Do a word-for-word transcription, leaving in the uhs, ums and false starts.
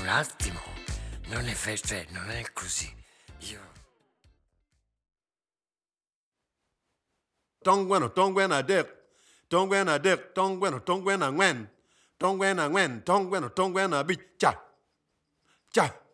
un attimo, non è feste, non è così. Io... Tongweno, tongwena dek, tongwena dek, tongweno, tongwena ngwen, tongwena ngwen, tongweno, tongwena bi, cha, cha.